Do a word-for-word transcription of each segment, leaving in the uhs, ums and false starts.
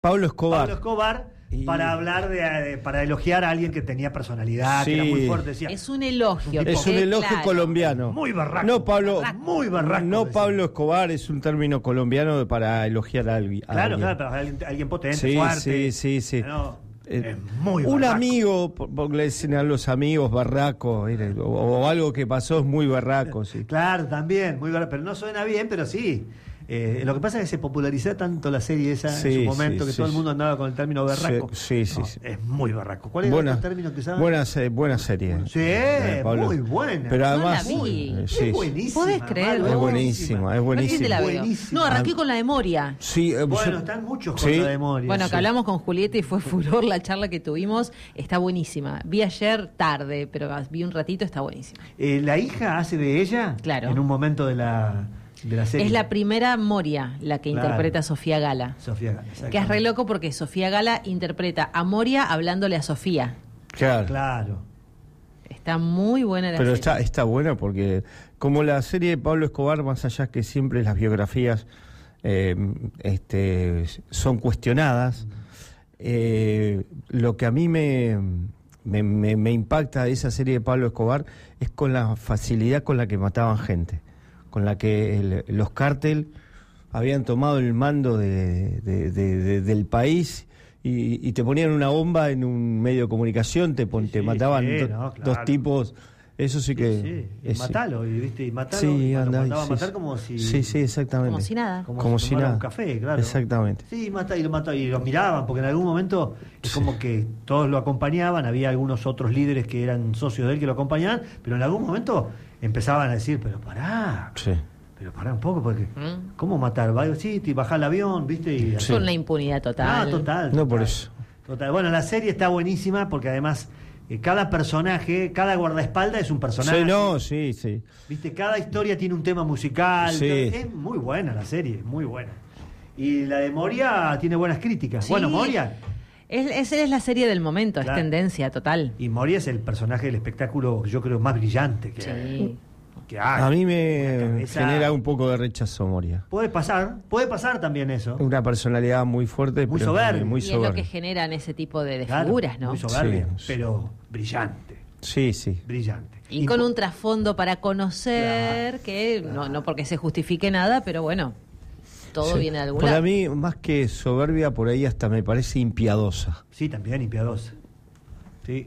Pablo Escobar. Pablo Escobar, y... para hablar de, de, para elogiar a alguien que tenía personalidad, sí. que era muy fuerte. Decía, es un elogio. Es un elogio claro. colombiano. Muy barraco. No, Pablo, barraco, muy barraco. no decía. Pablo Escobar es un término colombiano para elogiar a alguien. Claro, alguien. claro, pero alguien, alguien potente, Sí, fuerte. sí, sí, sí. No, Eh, es muy un barraco. amigo, porque le dicen a los amigos barraco, era, o, o algo que pasó es muy barraco, sí. Claro, también, muy barraco, pero no suena bien, pero sí. Eh, lo que pasa es que se popularizó tanto la serie esa Sí, en su momento, sí, que sí, todo el sí. mundo andaba con el término berraco. Sí, sí, No, sí. es muy barraco. ¿Cuál es Buena, el término que usaban? buena, se- buena serie. Sí, Eh, Pablo. muy buena. Pero No además, la vi. eh, Es sí, buenísima. ¿Podés creerlo? Maru, Es buenísima, es buenísima. ¿Quién te la veo? Buenísima. No, arranqué con la de Moria. sí, eh, Bueno, yo- están muchos con sí. la de Moria. Bueno, sí. que hablamos con Julieta y fue furor la charla que tuvimos. Está buenísima. Vi ayer tarde, pero vi un ratito, está buenísima. Eh, ¿La hija hace de ella? Claro. En un momento de la, de la serie. Es la primera Moria la que Claro. interpreta a Sofía Gala. Sofía Gala, exactamente. Que es re loco porque Sofía Gala interpreta a Moria hablándole a Sofía. claro. Claro. Está muy buena la Pero serie. está, está buena porque como la serie de Pablo Escobar, más allá que siempre las biografías eh, este, son cuestionadas, eh, lo que a mí me, me, me, me impacta de esa serie de Pablo Escobar es con la facilidad con la que mataban gente, con la que el- los cártel habían tomado el mando de, de- de- de- del país y, y te ponían una bomba en un medio de comunicación, te, pon- Sí, te sí, mataban sí, do- no, claro. dos tipos, eso sí que... Sí, sí. Y es- matalo, y, ¿viste? Y matalo. Sí, y lo anda, mandaba a sí, matar sí. como si... Sí, sí, exactamente. Como si nada. Como, Como si, si tomara nada. un café, claro. Exactamente. Sí, mata, y lo mató, y lo miraban, porque en algún momento es como que todos lo acompañaban, había algunos otros líderes que eran socios de él que lo acompañaban, pero en algún momento empezaban a decir, pero pará, Sí. pero pará un poco, porque ¿Mm? ¿cómo matar? Va, sí, te bajá el avión, ¿viste? Y Sí. Con la impunidad total. Ah, total. No, total. por eso. Total. Bueno, la serie está buenísima porque además eh, cada personaje, cada guardaespaldas es un personaje. Sí, no, sí, sí. Viste, cada historia tiene un tema musical. Sí. Es muy buena la serie, muy buena. Y la de Moria tiene buenas críticas. Sí. Bueno, Moria. Es, esa es la serie del momento, Claro. es tendencia total. Y Moria es el personaje del espectáculo, yo creo, más brillante que, Sí. que hay. A mí Una me cabeza- genera un poco de rechazo Moria. Puede pasar, puede pasar también eso. Una personalidad muy fuerte, Muy pero soberbia. muy Y es lo que soberbia. generan ese tipo de, de Claro, figuras, ¿no? Muy soberbia, Sí. pero brillante. Sí, sí. Brillante. Y con un trasfondo para conocer, Claro, que no, no porque se justifique nada, pero bueno, todo Sí. viene de algún Para lado. mí, más que soberbia, por ahí hasta me parece impiadosa. Sí, también impiadosa. Sí.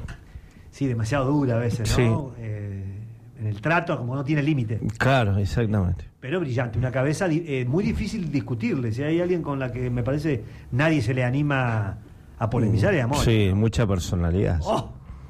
Sí, demasiado dura a veces, ¿no? Eh, en el trato, como no tiene límite. Claro, exactamente. Pero brillante, una cabeza di- eh, muy difícil discutirle. Si hay alguien con la que me parece nadie se le anima a polemizar, es amor. Sí, mucha personalidad. ¡Oh!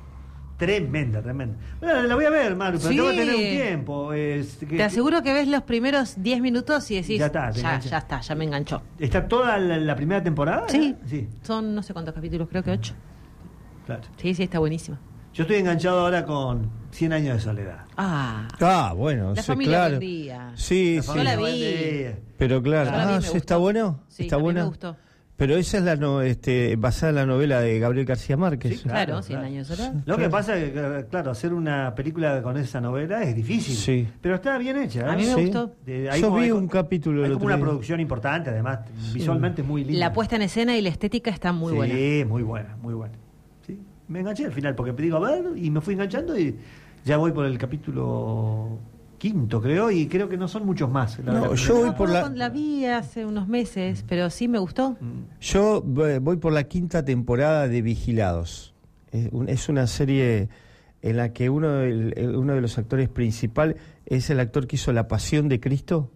Tremenda, tremenda. Bueno, la voy a ver, Maru, pero Sí. tengo que tener un tiempo. es que- Te aseguro que ves los primeros diez minutos y decís, Ya está, te ya, enganché. ya está, ya me enganchó. ¿Está toda la, la primera temporada? Sí. Sí, Son no sé cuántos capítulos, creo que ocho. claro. Sí, sí, está buenísima. Yo estoy enganchado ahora con cien años de soledad. Ah, Ah, bueno, La sí, familia claro. Buendía. Sí, La sí. familia la vi. Buendía. Pero claro, Yo la vi, ah, me sí, gustó. ¿está bueno? Sí, ¿Está a mí buena? me gustó. Pero esa es la no, este, basada en la novela de Gabriel García Márquez. Sí, Claro, Claro, cien claro. años de soledad. Lo que pasa es que, claro, hacer una película con esa novela es difícil. Sí. Pero está bien hecha. ¿eh? A mí me Sí. gustó. De- hay Yo como- vi hay un co- capítulo Hay el como otro una día. producción importante, además, visualmente muy linda. La puesta en escena y la estética está muy sí, buena. muy buena, muy buena. Sí, me enganché al final porque digo, a ver, y me fui enganchando y ya voy por el capítulo quinto, creo, y creo que no son muchos más. la No, verdad. yo voy No, por la- cuando la vi hace unos meses, pero sí me gustó. Mm. Yo eh, voy por la quinta temporada de Vigilados. Es, un- es una serie en la que uno, del- eh, uno de los actores principales es el actor que hizo La Pasión de Cristo.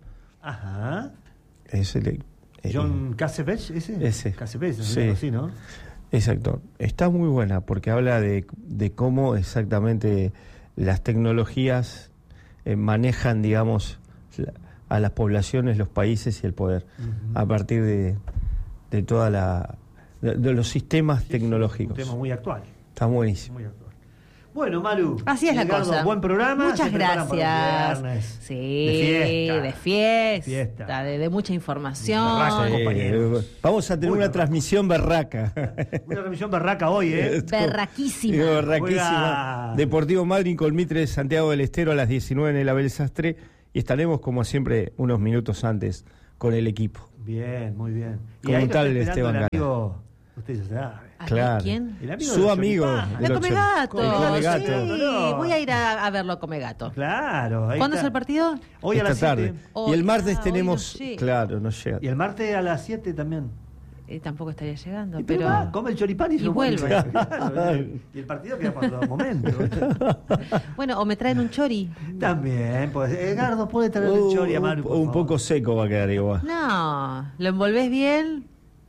Ajá. Es el, eh, John Cassavetes, ese. Ese. Cassavetes, Sí. algo así, ¿no? ese actor. Está muy buena porque habla de, de cómo exactamente las tecnologías eh, manejan, digamos, la- a las poblaciones, los países y el poder Ujú. a partir de, de toda la de, de los sistemas Sí, sí, tecnológicos. un tema muy actual. Está buenísimo. Muy actual. Bueno, Maru. Así es la Edgardo, cosa. Buen programa. Muchas se preparan para el gracias. viernes. Sí, De fiesta. de fiesta, Fiesta. De, de mucha información. Barraco, Eh, compañeros. vamos a tener Muy una barraco. transmisión berraca. Una remisión barraca hoy, ¿eh? Berraquísima. Digo, berraquísima. Juega- Deportivo Madryn con Mitre de Santiago del Estero a las diecinueve en el Abel Sastre y estaremos como siempre unos minutos antes con el equipo. Bien, muy bien. Como ahí un lo tal está esperando Esteban el Gana. amigo, usted ya sabe. Claro. ¿Quién? El amigo Su del amigo. Choripán. de La los Come Chor- Gato. El Come Gato. Sí, voy a ir a, a verlo Come Gato. Claro. ahí ¿Cuándo es está. el partido? Hoy a Esta las tarde. siete. Hoy, Y el martes ah, hoy tenemos, no llega. claro, no llega. Y el martes a las siete también. Eh, tampoco estaría llegando, Y pero pero... va, come el choripán y, y se lo vuelve. Claro, y el partido queda para otro momento. Bueno, o me traen un chori. También, pues. Edgardo puede traer el chori a Maru, por un favor. poco seco va a quedar igual. No, lo envolvés bien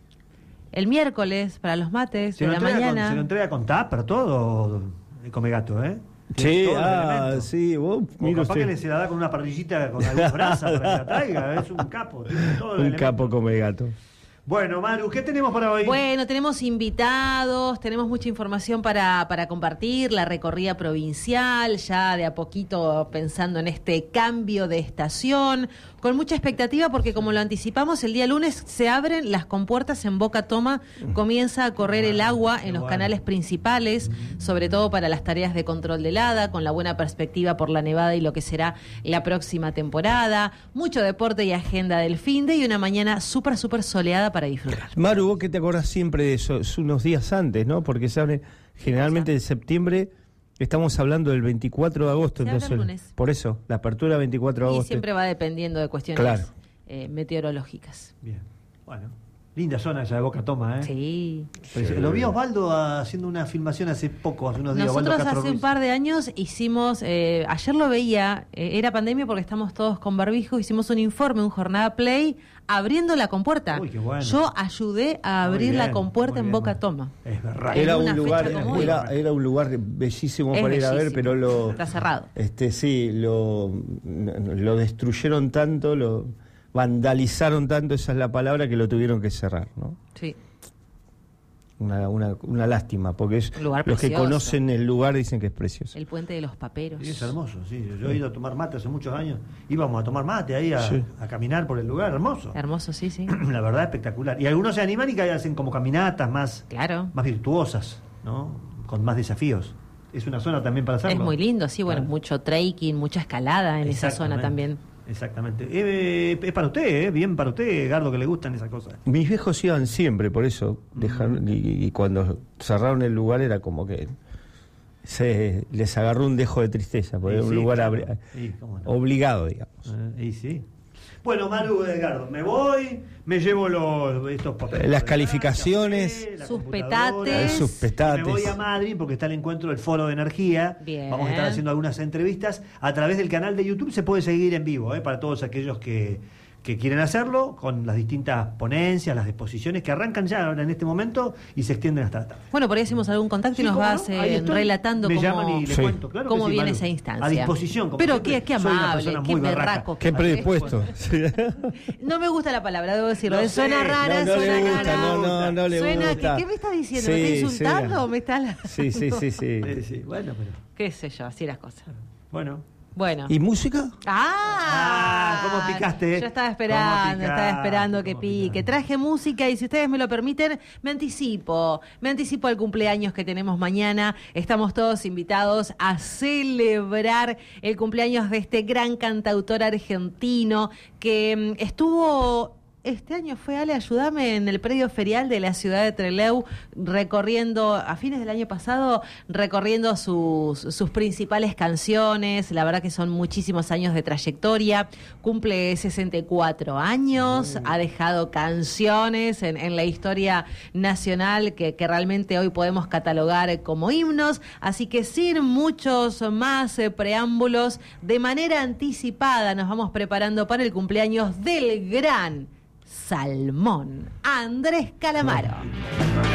el miércoles para los mates Se de lo, la entrega con, mañana. se lo entrega con tupper, todo el Come Gato, ¿eh? Sí, Tiene todos los ah, elementos. sí, vos, O mira capaz que usted. le se la da con una parrillita con alguna brasa para que la traiga. Es un capo. Tiene todos los Un elementos. capo come gato. Bueno, Maru, ¿qué tenemos para hoy? Bueno, tenemos invitados, tenemos mucha información para, para compartir, la recorrida provincial, ya de a poquito pensando en este cambio de estación, con mucha expectativa porque como lo anticipamos, el día lunes se abren las compuertas en Boca Toma, comienza a correr el agua en los bueno. canales principales, sobre todo para las tareas de control de helada, con la buena perspectiva por la nevada y lo que será la próxima temporada, mucho deporte y agenda del finde y una mañana súper, súper soleada para disfrutar. Maru, vos que te acordás siempre de eso, es unos días antes, ¿no? Porque se abre generalmente en septiembre, estamos hablando del veinticuatro de agosto, Se abre el entonces lunes. por eso, la apertura veinticuatro de Y agosto. siempre va dependiendo de cuestiones Claro. eh, meteorológicas. Bien, bueno. Linda zona esa de Boca Toma, ¿eh? Sí. Pues, Sí. Lo vi a Osvaldo haciendo una filmación hace poco, hace unos días. Nosotros Osvaldo Castro hace un Ruiz. par de años hicimos, eh, ayer lo veía, eh, era pandemia porque estamos todos con barbijo, hicimos un informe, un jornada play, abriendo la compuerta. Uy, qué bueno. Yo ayudé a Muy abrir la bien, compuerta muy en bien, Boca muy- Toma. Es verdad. en Era una un lugar, fecha como hoy. era, era un lugar bellísimo Es para ir a ver, bellísimo. pero lo Está cerrado. este sí, lo, lo destruyeron tanto, lo vandalizaron tanto, esa es la palabra, que lo tuvieron que cerrar, ¿no? Sí. Una, una, una lástima, porque es Un lugar los que precioso. conocen el lugar dicen que es precioso. El puente de los paperos. Sí, es hermoso, sí. Yo he ido a tomar mate hace muchos años. Íbamos a tomar mate ahí, a, Sí. a caminar por el lugar, hermoso. Hermoso, sí, sí. La verdad, espectacular. Y algunos se animan y que hacen como caminatas más, Claro. más virtuosas, ¿no? Con más desafíos. Es una zona también para hacerlo. Es muy lindo, sí, bueno, Claro. mucho trekking, mucha escalada en esa zona Exactamente. también. Exactamente. Eh, es para usted, ¿eh? Bien para usted, Gardo, que le gustan esas cosas. Mis viejos iban siempre, por eso dejaron, y, y cuando cerraron el lugar era como que se les agarró un dejo de tristeza, porque Y era un sí, lugar claro. abri- Y, cómo no. obligado, digamos. Eh, y sí. Bueno, Maru, Edgardo, me voy, me llevo los, estos papeles. Las de calificaciones. café, la Sus computadora, petates. Sus petates. Me voy a Madrid porque está el encuentro del Foro de Energía. Bien. Vamos a estar haciendo algunas entrevistas. A través del canal de YouTube se puede seguir en vivo, ¿eh? Para todos aquellos que, que quieren hacerlo, con las distintas ponencias, las exposiciones que arrancan ya ahora en este momento y se extienden hasta la tarde. Bueno, por ahí hacemos algún contacto Sí, y nos cómo vas no, ahí eh, estoy. relatando Me cómo, llaman y les Sí. cuento, claro que cómo sí, viene Maru. esa instancia. A disposición. Como Pero siempre, qué, qué soy una amable, persona qué muy berraca. berraco. Qué predispuesto. No me gusta la palabra, debo decirlo. No eh, suena sé, rara, no, no suena le gusta, rara. no, no, no le Suena, gusta. ¿qué, ¿qué me está diciendo? Sí, ¿Me está sí, insultando era. o me está...? Sí, sí, sí, sí. Eh, sí, bueno, pero Qué sé yo, así las cosas. bueno. Bueno. ¿Y música? ¡Ah! Ah, ¿cómo picaste? Yo estaba ¿Cómo esperando, picaste? estaba esperando que ¿Cómo pique. picaste? Traje música y si ustedes me lo permiten, me anticipo. Me anticipo al cumpleaños que tenemos mañana. Estamos todos invitados a celebrar el cumpleaños de este gran cantautor argentino que mm, estuvo... Este año fue, Ale, ayúdame, en el predio ferial de la ciudad de Trelew, recorriendo, a fines del año pasado, recorriendo sus, sus principales canciones. La verdad que son muchísimos años de trayectoria. Cumple sesenta y cuatro años, ha dejado canciones en, en la historia nacional que, que realmente hoy podemos catalogar como himnos. Así que sin muchos más eh, preámbulos, de manera anticipada nos vamos preparando para el cumpleaños del gran Salmón, Andrés Calamaro.